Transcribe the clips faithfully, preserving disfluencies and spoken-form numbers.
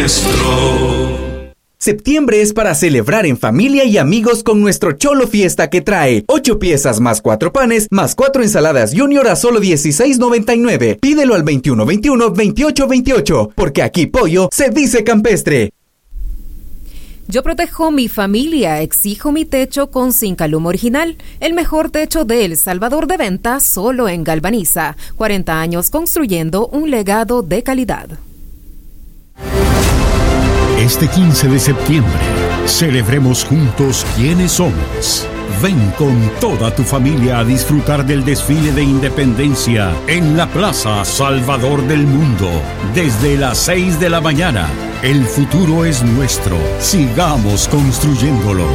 nuestro. Septiembre es para celebrar en familia y amigos con nuestro Cholo Fiesta que trae ocho piezas más cuatro panes más cuatro ensaladas Junior a solo dieciséis noventa y nueve. Pídelo al veintiuno veintiuno veintiocho veintiocho, porque aquí pollo se dice campestre. Yo protejo mi familia, exijo mi techo con Sincalum Original, el mejor techo de El Salvador de venta solo en Galvaniza. cuarenta años construyendo un legado de calidad. Este quince de septiembre, celebremos juntos quiénes somos. Ven con toda tu familia a disfrutar del desfile de independencia en la Plaza Salvador del Mundo. Desde las seis de la mañana, el futuro es nuestro. Sigamos construyéndolo.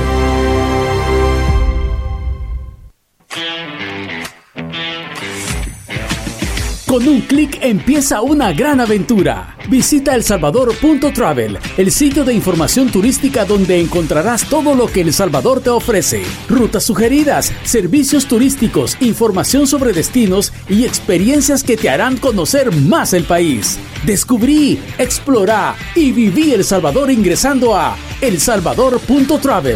Con un clic empieza una gran aventura. Visita el salvador punto travel, el sitio de información turística donde encontrarás todo lo que El Salvador te ofrece. Rutas sugeridas, servicios turísticos, información sobre destinos y experiencias que te harán conocer más el país. Descubrí, explorá y viví El Salvador ingresando a el salvador punto travel.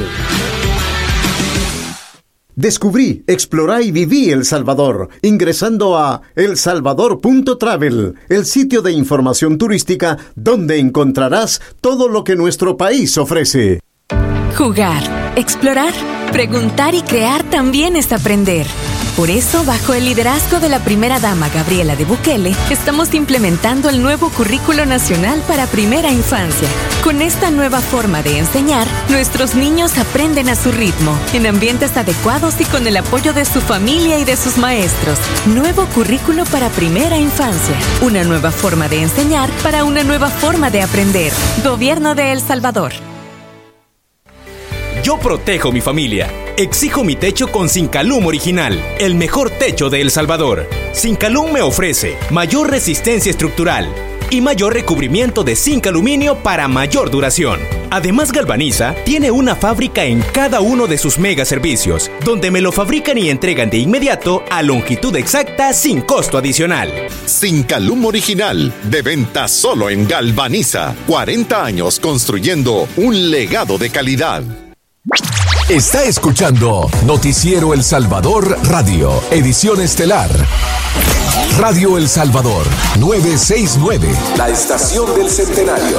Descubrí, explorá y viví El Salvador, ingresando a el salvador punto travel, el sitio de información turística donde encontrarás todo lo que nuestro país ofrece. Jugar, explorar, preguntar y crear también es aprender. Por eso, bajo el liderazgo de la primera dama Gabriela de Bukele, estamos implementando el nuevo Currículo Nacional para Primera Infancia. Con esta nueva forma de enseñar, nuestros niños aprenden a su ritmo, en ambientes adecuados y con el apoyo de su familia y de sus maestros. Nuevo Currículo para Primera Infancia. Una nueva forma de enseñar para una nueva forma de aprender. Gobierno de El Salvador. Yo protejo mi familia. Exijo mi techo con Sincalum Original, el mejor techo de El Salvador. Sincalum me ofrece mayor resistencia estructural y mayor recubrimiento de zinc aluminio para mayor duración. Además, Galvaniza tiene una fábrica en cada uno de sus mega servicios, donde me lo fabrican y entregan de inmediato a longitud exacta sin costo adicional. Sincalum Original, de venta solo en Galvaniza. cuarenta años construyendo un legado de calidad. Está escuchando Noticiero El Salvador Radio, edición estelar. Radio El Salvador, novecientos sesenta y nueve, la estación del centenario.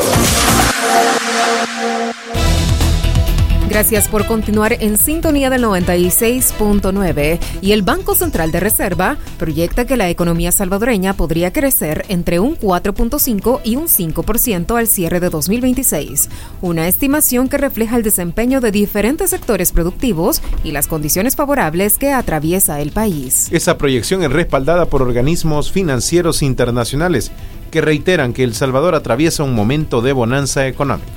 Gracias por continuar en sintonía del noventa y seis punto nueve. Y el Banco Central de Reserva proyecta que la economía salvadoreña podría crecer entre un cuatro punto cinco y un cinco por ciento al cierre de dos mil veintiséis. Una estimación que refleja el desempeño de diferentes sectores productivos y las condiciones favorables que atraviesa el país. Esa proyección es respaldada por organismos financieros internacionales que reiteran que El Salvador atraviesa un momento de bonanza económica.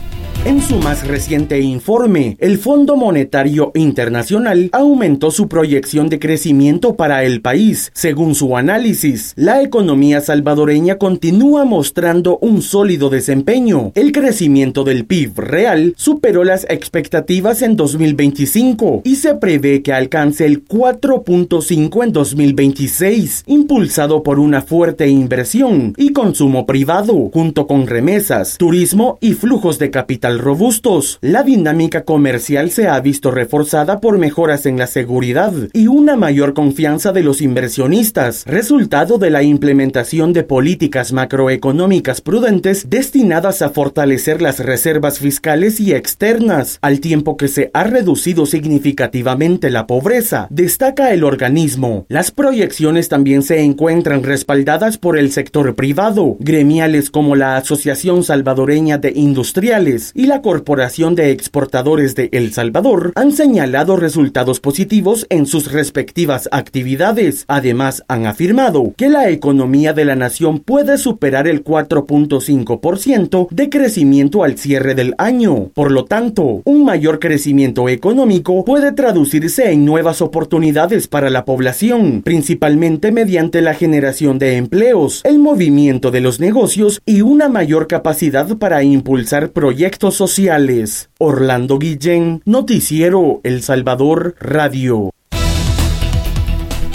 En su más reciente informe, el Fondo Monetario Internacional aumentó su proyección de crecimiento para el país. Según su análisis, la economía salvadoreña continúa mostrando un sólido desempeño. El crecimiento del P I B real superó las expectativas en dos mil veinticinco y se prevé que alcance el cuatro punto cinco en dos mil veintiséis, impulsado por una fuerte inversión y consumo privado, junto con remesas, turismo y flujos de capital robustos. La dinámica comercial se ha visto reforzada por mejoras en la seguridad y una mayor confianza de los inversionistas, resultado de la implementación de políticas macroeconómicas prudentes destinadas a fortalecer las reservas fiscales y externas, al tiempo que se ha reducido significativamente la pobreza, destaca el organismo. Las proyecciones también se encuentran respaldadas por el sector privado, gremiales como la Asociación Salvadoreña de Industriales y la Corporación de Exportadores de El Salvador han señalado resultados positivos en sus respectivas actividades. Además, han afirmado que la economía de la nación puede superar el cuatro punto cinco por ciento de crecimiento al cierre del año. Por lo tanto, un mayor crecimiento económico puede traducirse en nuevas oportunidades para la población, principalmente mediante la generación de empleos, el movimiento de los negocios y una mayor capacidad para impulsar proyectos sociales. Orlando Guillén, Noticiero El Salvador Radio.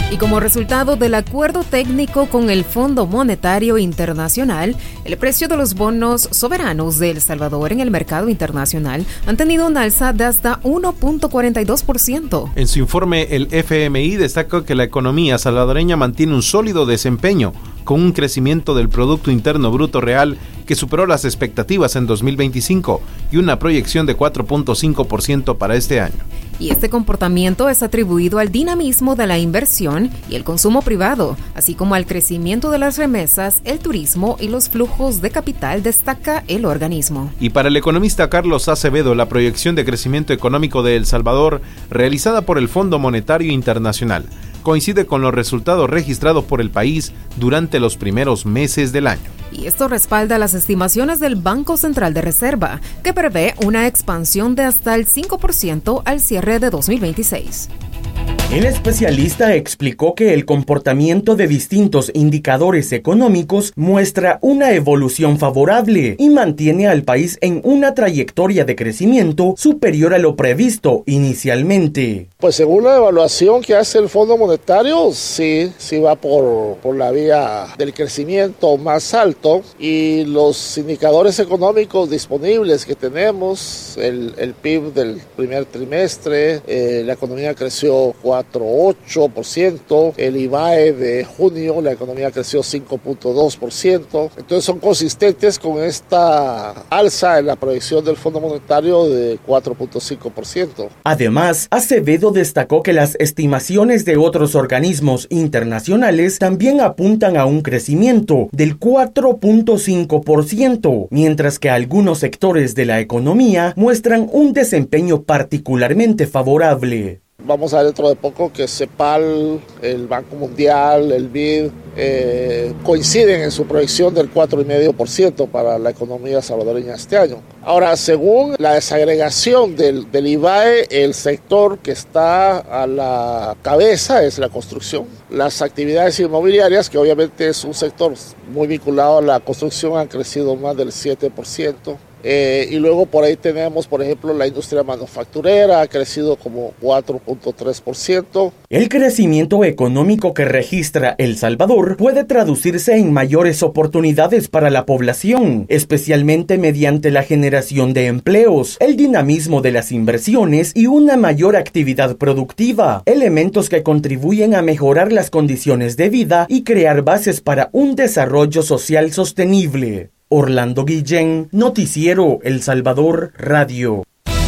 Y como resultado del acuerdo técnico con el Fondo Monetario Internacional, el precio de los bonos soberanos de El Salvador en el mercado internacional han tenido un alza de hasta uno punto cuarenta y dos por ciento. En su informe, el F M I destaca que la economía salvadoreña mantiene un sólido desempeño, con un crecimiento del Producto Interno Bruto Real que superó las expectativas en dos mil veinticinco y una proyección de cuatro punto cinco por ciento para este año. Y este comportamiento es atribuido al dinamismo de la inversión y el consumo privado, así como al crecimiento de las remesas, el turismo y los flujos de capital, destaca el organismo. Y para el economista Carlos Acevedo, la proyección de crecimiento económico de El Salvador, realizada por el Fondo Monetario Internacional, coincide con los resultados registrados por el país durante los primeros meses del año. Y esto respalda las estimaciones del Banco Central de Reserva, que prevé una expansión de hasta el cinco por ciento al cierre de dos mil veintiséis. El especialista explicó que el comportamiento de distintos indicadores económicos muestra una evolución favorable y mantiene al país en una trayectoria de crecimiento superior a lo previsto inicialmente. Pues según la evaluación que hace el Fondo Monetario, sí, sí va por, por la vía del crecimiento más alto, y los indicadores económicos disponibles que tenemos, el, el P I B del primer trimestre, eh, la economía creció cuatro punto ocho por ciento, el I V A E de junio, la economía creció cinco punto dos por ciento, entonces son consistentes con esta alza en la proyección del Fondo Monetario de cuatro punto cinco por ciento. Además, Acevedo destacó que las estimaciones de otros organismos internacionales también apuntan a un crecimiento del cuatro punto cinco por ciento, mientras que algunos sectores de la economía muestran un desempeño particularmente favorable. Vamos a ver dentro de poco que CEPAL, el Banco Mundial, el B I D, eh, coinciden en su proyección del cuatro coma cinco por ciento para la economía salvadoreña este año. Ahora, según la desagregación del, del I V A E, el sector que está a la cabeza es la construcción. Las actividades inmobiliarias, que obviamente es un sector muy vinculado a la construcción, han crecido más del siete por ciento. Eh, y luego por ahí tenemos, por ejemplo, la industria manufacturera, ha crecido como cuatro punto tres por ciento. El crecimiento económico que registra El Salvador puede traducirse en mayores oportunidades para la población, especialmente mediante la generación de empleos, el dinamismo de las inversiones y una mayor actividad productiva, elementos que contribuyen a mejorar las condiciones de vida y crear bases para un desarrollo social sostenible. Orlando Guillén, Noticiero El Salvador Radio.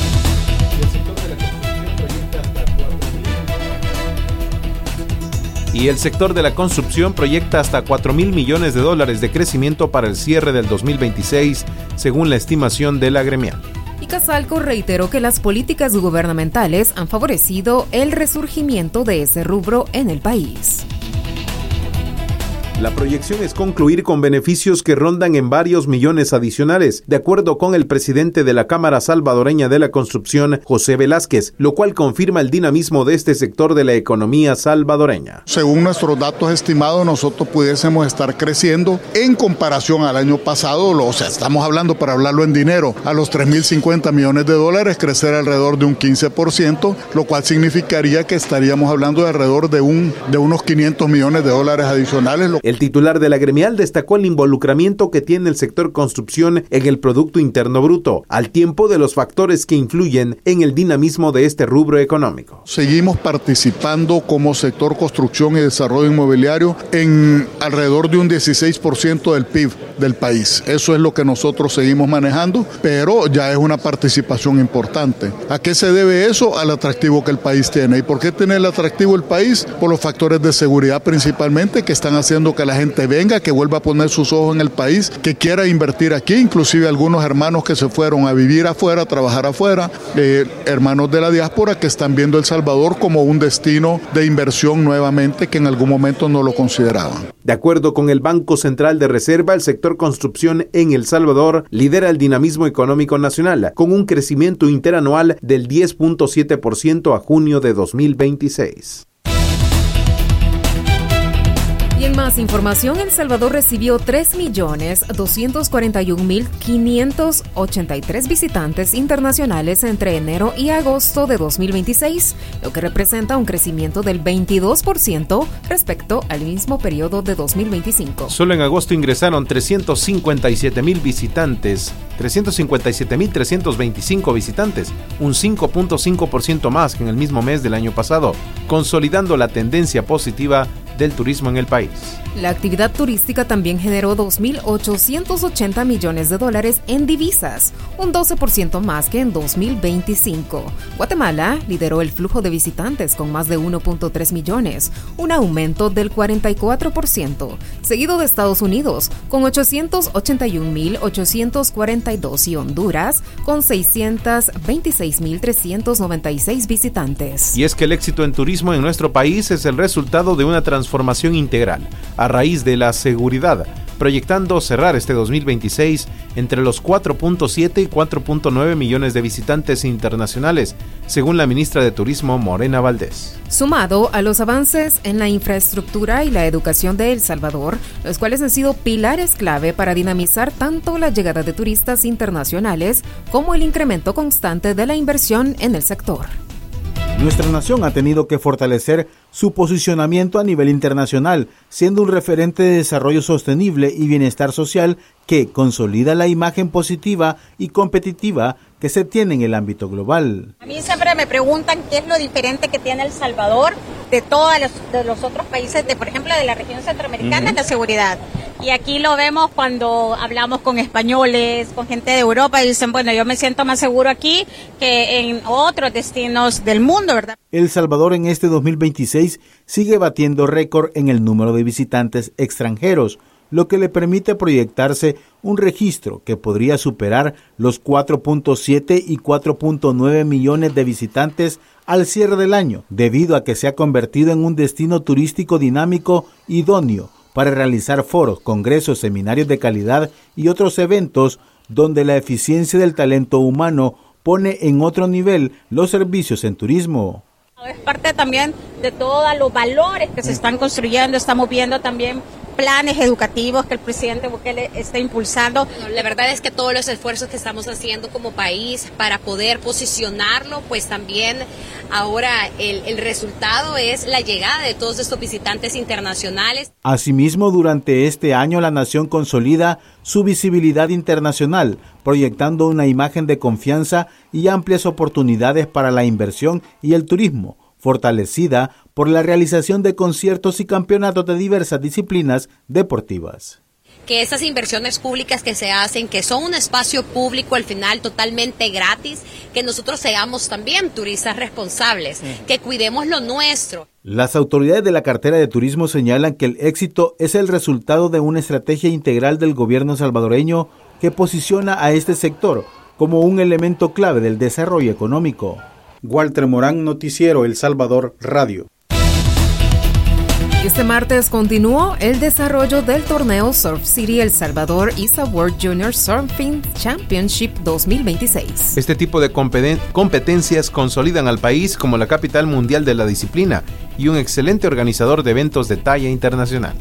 Y el sector de la construcción proyecta hasta cuatro mil millones de dólares de crecimiento para el cierre del dos mil veintiséis, según la estimación de la gremial. Y Casalco reiteró que las políticas gubernamentales han favorecido el resurgimiento de ese rubro en el país. La proyección es concluir con beneficios que rondan en varios millones adicionales, de acuerdo con el presidente de la Cámara Salvadoreña de la Construcción, José Velázquez, lo cual confirma el dinamismo de este sector de la economía salvadoreña. Según nuestros datos estimados, nosotros pudiésemos estar creciendo en comparación al año pasado, o sea, estamos hablando, para hablarlo en dinero, a los tres mil cincuenta millones de dólares, crecer alrededor de un quince por ciento, lo cual significaría que estaríamos hablando de alrededor de, un, de unos quinientos millones de dólares adicionales. El titular de la gremial destacó el involucramiento que tiene el sector construcción en el Producto Interno Bruto, al tiempo de los factores que influyen en el dinamismo de este rubro económico. Seguimos participando como sector construcción y desarrollo inmobiliario en alrededor de un dieciséis por ciento del P I B del país. Eso es lo que nosotros seguimos manejando, pero ya es una participación importante. ¿A qué se debe eso? Al atractivo que el país tiene. ¿Y por qué tiene el atractivo el país? Por los factores de seguridad principalmente, que están haciendo que la gente venga, que vuelva a poner sus ojos en el país, que quiera invertir aquí, inclusive algunos hermanos que se fueron a vivir afuera, a trabajar afuera, eh, hermanos de la diáspora que están viendo El Salvador como un destino de inversión nuevamente, que en algún momento no lo consideraban. De acuerdo con el Banco Central de Reserva, el sector construcción en El Salvador lidera el dinamismo económico nacional, con un crecimiento interanual del diez punto siete por ciento a junio de dos mil veintiséis. Y en más información, El Salvador recibió tres millones doscientos cuarenta y un mil quinientos ochenta y tres visitantes internacionales entre enero y agosto de dos mil veintiséis, lo que representa un crecimiento del veintidós por ciento respecto al mismo periodo de dos mil veinticinco. Solo en agosto ingresaron trescientos cincuenta y siete mil visitantes, trescientos cincuenta y siete mil trescientos veinticinco visitantes, un cinco punto cinco por ciento más que en el mismo mes del año pasado, consolidando la tendencia positiva del turismo en el país. La actividad turística también generó dos mil ochocientos ochenta millones de dólares en divisas, un doce por ciento más que en dos mil veinticinco. Guatemala lideró el flujo de visitantes con más de uno punto tres millones, un aumento del cuarenta y cuatro por ciento, seguido de Estados Unidos con ochocientos ochenta y un mil ochocientos cuarenta y dos y Honduras con seiscientos veintiséis mil trescientos noventa y seis visitantes. Y es que el éxito en turismo en nuestro país es el resultado de una transformación integral a raíz de la seguridad, proyectando cerrar este dos mil veintiséis entre los cuatro punto siete y cuatro punto nueve millones de visitantes internacionales, según la ministra de Turismo Morena Valdés. Sumado a los avances en la infraestructura y la educación de El Salvador, los cuales han sido pilares clave para dinamizar tanto la llegada de turistas internacionales como el incremento constante de la inversión en el sector. Nuestra nación ha tenido que fortalecer su posicionamiento a nivel internacional, siendo un referente de desarrollo sostenible y bienestar social que consolida la imagen positiva y competitiva que se tiene en el ámbito global. A mí siempre me preguntan qué es lo diferente que tiene El Salvador de todos los, de los otros países, de por ejemplo de la región centroamericana, uh-huh. en la seguridad. Y aquí lo vemos cuando hablamos con españoles, con gente de Europa, y dicen, bueno, yo me siento más seguro aquí que en otros destinos del mundo, ¿verdad? El Salvador en este dos mil veintiséis sigue batiendo récord en el número de visitantes extranjeros, lo que le permite proyectarse un registro que podría superar los cuatro punto siete y cuatro punto nueve millones de visitantes al cierre del año, debido a que se ha convertido en un destino turístico dinámico idóneo para realizar foros, congresos, seminarios de calidad y otros eventos donde la eficiencia del talento humano pone en otro nivel los servicios en turismo. Es parte también de todos los valores que se están construyendo. Estamos viendo también planes educativos que el presidente Bukele está impulsando. La verdad es que todos los esfuerzos que estamos haciendo como país para poder posicionarlo, pues también ahora el, el resultado es la llegada de todos estos visitantes internacionales. Asimismo, durante este año la nación consolida su visibilidad internacional, proyectando una imagen de confianza y amplias oportunidades para la inversión y el turismo, fortalecida por la realización de conciertos y campeonatos de diversas disciplinas deportivas. Que esas inversiones públicas que se hacen, que son un espacio público al final totalmente gratis, que nosotros seamos también turistas responsables, que cuidemos lo nuestro. Las autoridades de la cartera de turismo señalan que el éxito es el resultado de una estrategia integral del gobierno salvadoreño que posiciona a este sector como un elemento clave del desarrollo económico. Walter Morán, Noticiero El Salvador Radio. Este martes continuó el desarrollo del torneo Surf City El Salvador I S A World Junior Surfing Championship dos mil veintiséis. Este tipo de competen- competencias consolidan al país como la capital mundial de la disciplina y un excelente organizador de eventos de talla internacional.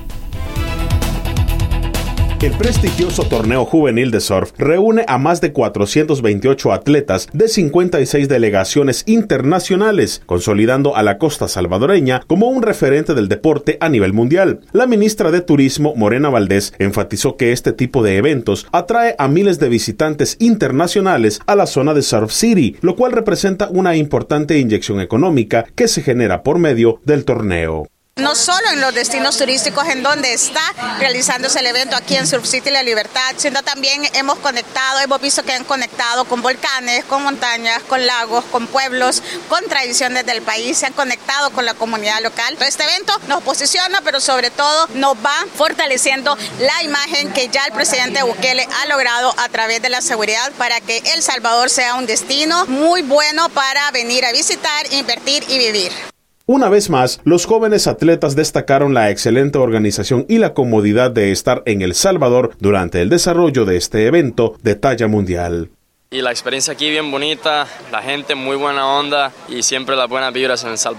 El prestigioso torneo juvenil de surf reúne a más de cuatrocientos veintiocho atletas de cincuenta y seis delegaciones internacionales, consolidando a la costa salvadoreña como un referente del deporte a nivel mundial. La ministra de Turismo, Morena Valdés, enfatizó que este tipo de eventos atrae a miles de visitantes internacionales a la zona de Surf City, lo cual representa una importante inyección económica que se genera por medio del torneo. No solo en los destinos turísticos en donde está realizándose el evento aquí en Surf City La Libertad, sino también hemos conectado, hemos visto que han conectado con volcanes, con montañas, con lagos, con pueblos, con tradiciones del país, se han conectado con la comunidad local. Este evento nos posiciona, pero sobre todo nos va fortaleciendo la imagen que ya el presidente Bukele ha logrado a través de la seguridad para que El Salvador sea un destino muy bueno para venir a visitar, invertir y vivir. Una vez más, los jóvenes atletas destacaron la excelente organización y la comodidad de estar en El Salvador durante el desarrollo de este evento de talla mundial. Y la experiencia aquí bien bonita, la gente muy buena onda y siempre las buenas vibras en El Salvador.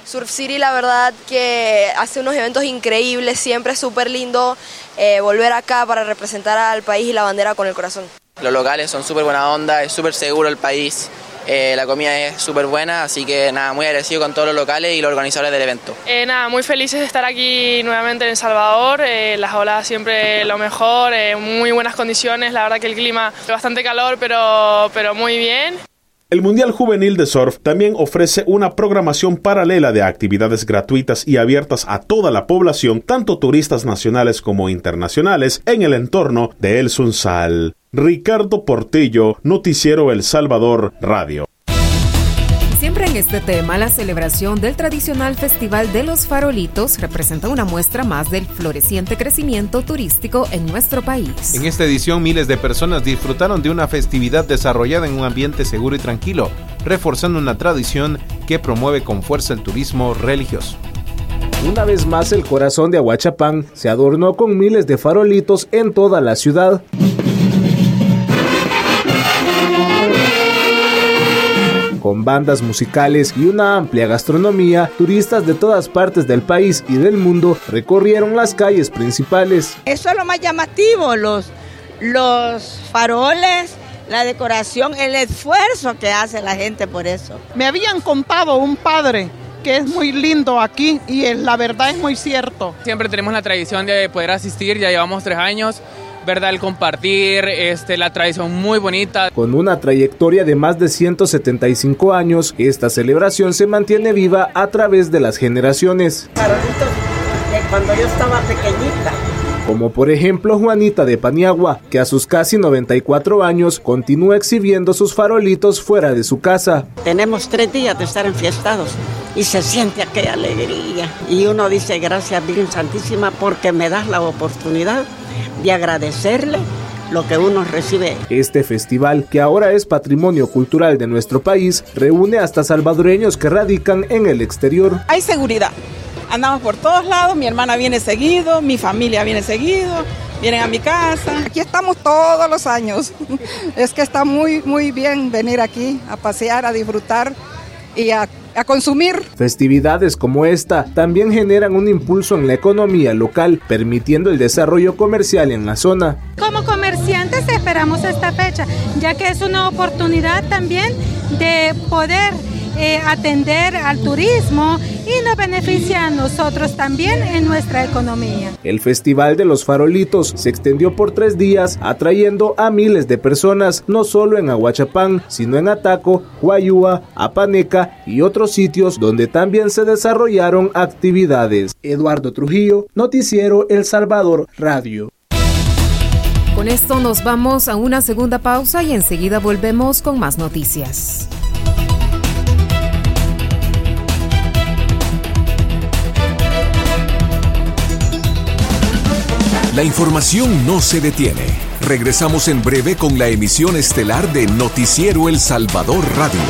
Surf City, la verdad que hace unos eventos increíbles, siempre es súper lindo eh, volver acá para representar al país y la bandera con el corazón. Los locales son súper buena onda, es súper seguro el país. Eh, la comida es súper buena, así que nada, muy agradecido con todos los locales y los organizadores del evento. Eh, nada, muy felices de estar aquí nuevamente en El Salvador, eh, las olas siempre lo mejor, eh, muy buenas condiciones, la verdad que el clima, bastante calor, pero, pero muy bien. El Mundial Juvenil de Surf también ofrece una programación paralela de actividades gratuitas y abiertas a toda la población, tanto turistas nacionales como internacionales, en el entorno de El Sunsal. Ricardo Portillo, Noticiero El Salvador Radio. Siempre en este tema, la celebración del tradicional Festival de los Farolitos representa una muestra más del floreciente crecimiento turístico en nuestro país. En esta edición, miles de personas disfrutaron de una festividad desarrollada en un ambiente seguro y tranquilo, reforzando una tradición que promueve con fuerza el turismo religioso. Una vez más, el corazón de Ahuachapán se adornó con miles de farolitos en toda la ciudad. Con bandas musicales y una amplia gastronomía, turistas de todas partes del país y del mundo recorrieron las calles principales. Eso es lo más llamativo, los, los faroles, la decoración, el esfuerzo que hace la gente por eso. Me habían contado un padre que es muy lindo aquí y es, la verdad es muy cierto. Siempre tenemos la tradición de poder asistir, ya llevamos tres años. ¿Verdad? El compartir, este, la tradición muy bonita. Con una trayectoria de más de ciento setenta y cinco años, esta celebración se mantiene viva a través de las generaciones. Farolitos de cuando yo estaba pequeñita. Como por ejemplo Juanita de Paniagua, que a sus casi noventa y cuatro años continúa exhibiendo sus farolitos fuera de su casa. Tenemos tres días de estar enfiestados y se siente aquella alegría. Y uno dice gracias Virgen Santísima porque me das la oportunidad de agradecerle lo que uno recibe. Este festival, que ahora es patrimonio cultural de nuestro país, reúne hasta salvadoreños que radican en el exterior. Hay seguridad, andamos por todos lados, mi hermana viene seguido, mi familia viene seguido, vienen a mi casa. Aquí estamos todos los años, es que está muy, muy bien venir aquí a pasear, a disfrutar y a a consumir. Festividades como esta también generan un impulso en la economía local, permitiendo el desarrollo comercial en la zona. Como comerciantes esperamos esta fecha, ya que es una oportunidad también de poder eh, atender al turismo y nos beneficia a nosotros también en nuestra economía. El Festival de los Farolitos se extendió por tres días, atrayendo a miles de personas, no solo en Ahuachapán, sino en Ataco, Huayúa, Apaneca y otros sitios donde también se desarrollaron actividades. Eduardo Trujillo, Noticiero El Salvador Radio. Con esto nos vamos a una segunda pausa y enseguida volvemos con más noticias. La información no se detiene. Regresamos en breve con la emisión estelar de Noticiero El Salvador Radio.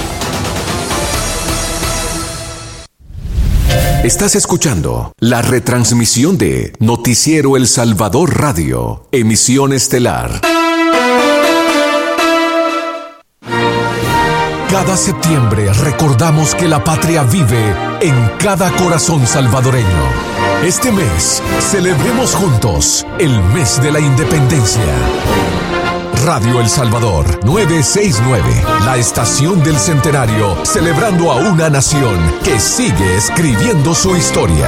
Estás escuchando la retransmisión de Noticiero El Salvador Radio, emisión estelar. Cada septiembre recordamos que la patria vive en cada corazón salvadoreño. Este mes, celebremos juntos el mes de la independencia. Radio El Salvador novecientos sesenta y nueve, la estación del centenario, celebrando a una nación que sigue escribiendo su historia.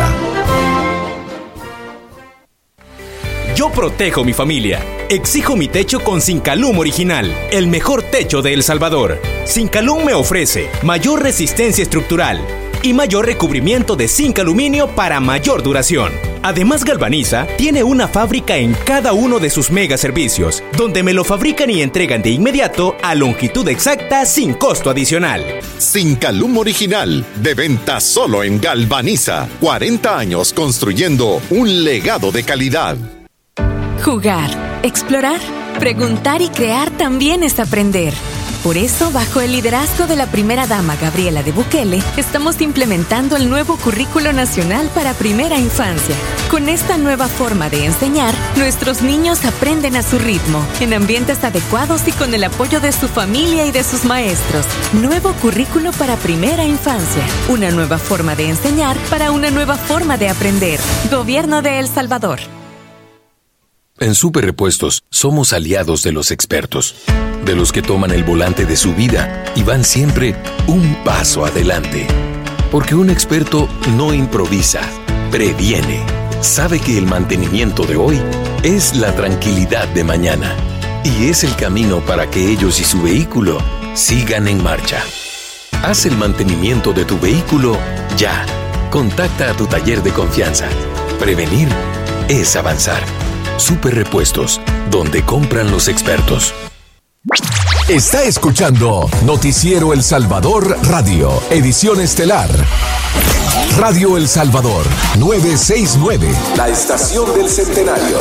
Yo protejo mi familia. Exijo mi techo con Sincalum Original, el mejor techo de El Salvador. Sincalum me ofrece mayor resistencia estructural y mayor recubrimiento de zinc aluminio para mayor duración. Además, Galvaniza tiene una fábrica en cada uno de sus mega servicios, donde me lo fabrican y entregan de inmediato a longitud exacta sin costo adicional. Sincalum Original, de venta solo en Galvaniza. cuarenta años construyendo un legado de calidad. Jugar, explorar, Preguntar y crear también es aprender. Por eso, bajo el liderazgo de la primera dama Gabriela de Bukele, estamos implementando el nuevo Currículo Nacional para Primera Infancia. Con esta nueva forma de enseñar, nuestros niños aprenden a su ritmo, en ambientes adecuados y con el apoyo de su familia y de sus maestros. Nuevo Currículo para Primera Infancia. Una nueva forma de enseñar para una nueva forma de aprender. Gobierno de El Salvador. En Super Repuestos somos aliados de los expertos, de los que toman el volante de su vida y van siempre un paso adelante. Porque un experto no improvisa, previene. Sabe que el mantenimiento de hoy es la tranquilidad de mañana y es el camino para que ellos y su vehículo sigan en marcha. Haz el mantenimiento de tu vehículo ya. Contacta a tu taller de confianza. Prevenir es avanzar. Super Repuestos, donde compran los expertos. Está escuchando Noticiero El Salvador Radio, edición estelar. Radio El Salvador, novecientos sesenta y nueve, la estación del centenario.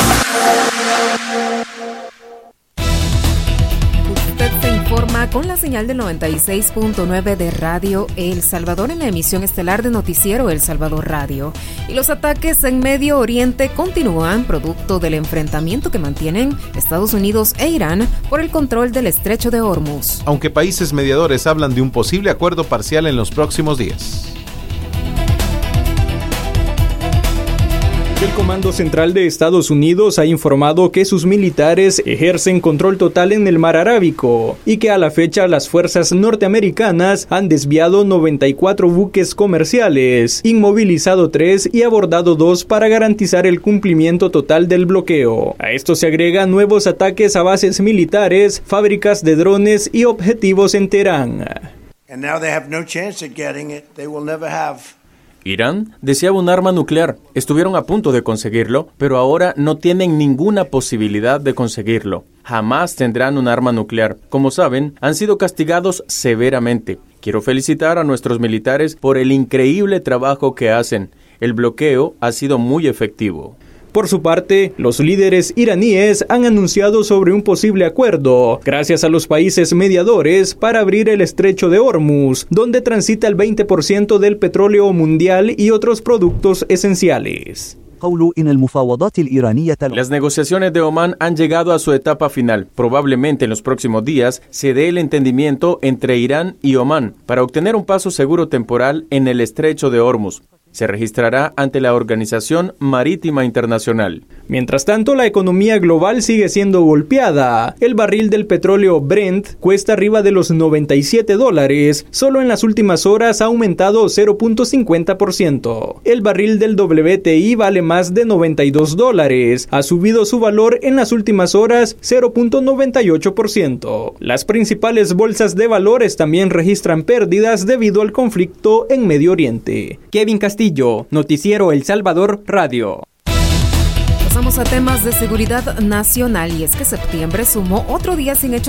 Informa con la señal del noventa y seis punto nueve de Radio El Salvador en la emisión estelar de Noticiero El Salvador Radio. Y los ataques en Medio Oriente continúan producto del enfrentamiento que mantienen Estados Unidos e Irán por el control del estrecho de Hormuz. Aunque países mediadores hablan de un posible acuerdo parcial en los próximos días. El Comando Central de Estados Unidos ha informado que sus militares ejercen control total en el Mar Arábico y que a la fecha las fuerzas norteamericanas han desviado noventa y cuatro buques comerciales, inmovilizado tres y abordado dos para garantizar el cumplimiento total del bloqueo. A esto se agregan nuevos ataques a bases militares, fábricas de drones y objetivos en Teherán. And now they have no chance at getting it. They will never have. Irán deseaba un arma nuclear. Estuvieron a punto de conseguirlo, pero ahora no tienen ninguna posibilidad de conseguirlo. Jamás tendrán un arma nuclear. Como saben, han sido castigados severamente. Quiero felicitar a nuestros militares por el increíble trabajo que hacen. El bloqueo ha sido muy efectivo. Por su parte, los líderes iraníes han anunciado sobre un posible acuerdo, gracias a los países mediadores, para abrir el estrecho de Hormuz, donde transita el veinte por ciento del petróleo mundial y otros productos esenciales. Las negociaciones de Omán han llegado a su etapa final. Probablemente en los próximos días se dé el entendimiento entre Irán y Omán para obtener un paso seguro temporal en el estrecho de Hormuz. Se registrará ante la Organización Marítima Internacional. Mientras tanto, la economía global sigue siendo golpeada. El barril del petróleo Brent cuesta arriba de los noventa y siete dólares. Solo en las últimas horas ha aumentado cero punto cincuenta por ciento. El barril del W T I vale más de noventa y dos dólares. Ha subido su valor en las últimas horas cero punto noventa y ocho por ciento. Las principales bolsas de valores también registran pérdidas debido al conflicto en Medio Oriente. Kevin Castillo, Noticiero El Salvador Radio. Pasamos a temas de seguridad nacional y es que septiembre sumó otro día sin hechos